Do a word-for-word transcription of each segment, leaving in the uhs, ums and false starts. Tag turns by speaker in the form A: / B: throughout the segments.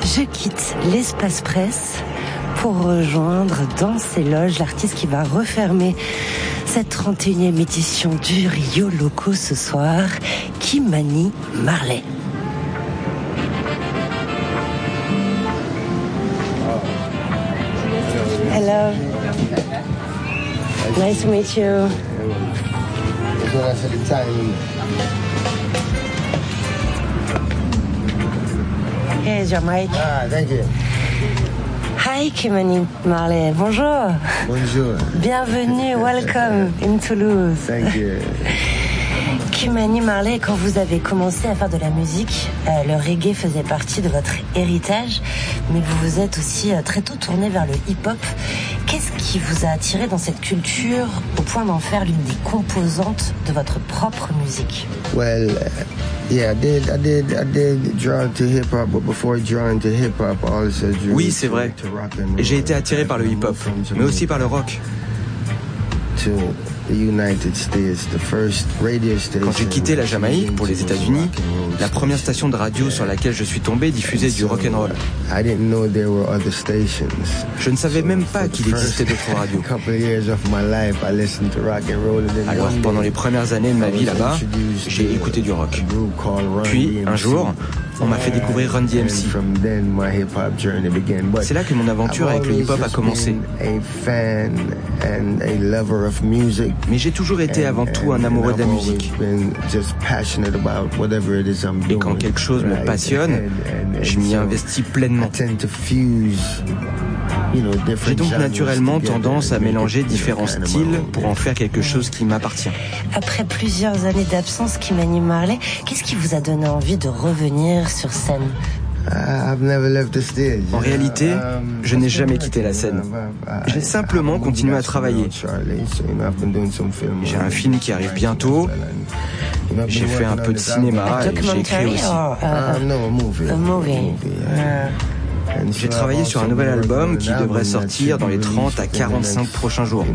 A: Je quitte l'espace presse pour rejoindre dans ces loges l'artiste qui va refermer cette trente et unième édition du Rio Loco ce soir, Kimani Marley. Hello. Nice to meet you. Here's your mic.
B: Ah, thank you.
A: Hi, Kimani Marley. Bonjour.
B: Bonjour.
A: Bienvenue, welcome in Toulouse.
B: Thank you.
A: Kimani Marley, quand vous avez commencé à faire de la musique, euh, le reggae faisait partie de votre héritage, mais vous vous êtes aussi euh, très tôt tourné vers le hip-hop. Qu'est-ce qui vous a attiré dans cette culture au point d'en faire l'une des composantes de votre propre musique?
B: Well, uh, yeah, I did, I did, I did draw to hip hop, but before drawing to hip hop, I also drew.
C: Oui, c'est vrai. J'ai été attiré par le hip-hop, mais aussi par le rock.
B: To the United States, the first radio station.
C: Quand j'ai quitté la Jamaïque pour les États-Unis, la première station de radio sur laquelle je suis tombé diffusait du rock'n'roll.
B: I didn't know there were other stations.
C: Je ne savais même pas qu'il existait d'autres radios. Alors pendant les premières années de ma vie là-bas, j'ai écouté du rock. Puis un jour, on m'a fait découvrir Run D M C. C'est là que mon aventure avec le hip-hop a commencé. Mais j'ai toujours été avant tout un amoureux de la musique. Et quand quelque chose me passionne, je m'y investis pleinement. J'ai donc naturellement tendance à mélanger différents styles pour en faire quelque chose qui m'appartient.
A: Après plusieurs années d'absence, Kimani Marley, qu'est-ce qui vous a donné envie de revenir sur scène?
C: En réalité, je n'ai jamais quitté la scène. J'ai simplement continué à travailler. J'ai un film qui arrive bientôt. J'ai fait un peu de cinéma et j'ai écrit aussi. J'ai travaillé sur un nouvel album qui devrait sortir dans les trente à quarante-cinq prochains jours.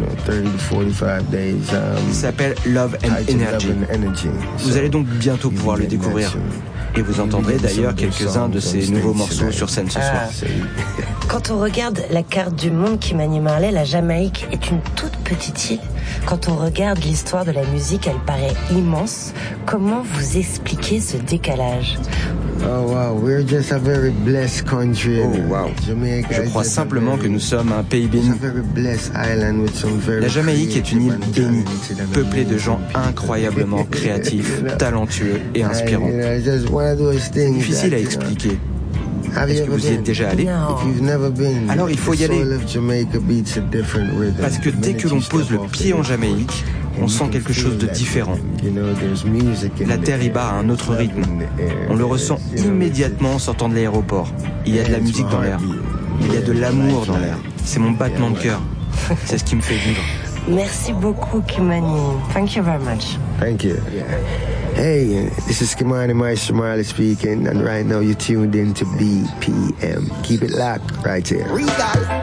C: Il s'appelle Love and Energy. Vous allez donc bientôt pouvoir le découvrir. Et vous entendrez d'ailleurs quelques-uns de ces nouveaux morceaux sur scène ce soir.
A: Quand on regarde la carte du monde, Kimani Marley, la Jamaïque est une toute petite île. Quand on regarde l'histoire de la musique, elle paraît immense. Comment vous expliquez ce décalage?
B: Oh wow, we're just a very blessed country.
C: Oh wow. Je crois simplement que nous sommes un pays béni. La Jamaïque est une île bénie, peuplée de gens incroyablement créatifs, talentueux et inspirants. Difficile à expliquer. Est-ce que vous y êtes déjà allé? Alors il faut y aller. Parce que dès que l'on pose le pied en Jamaïque, on sent quelque chose de différent. La terre y bat à un autre rythme. On le ressent immédiatement en sortant de l'aéroport. Il y a de la musique dans l'air. Il y a de l'amour dans l'air. C'est mon battement de cœur. C'est ce qui me fait vivre.
A: Merci beaucoup, Kimani. Thank you very much.
B: Thank you. Hey, this is Kimani Marley speaking, and right now you're tuned in to B P M. Keep it locked right here.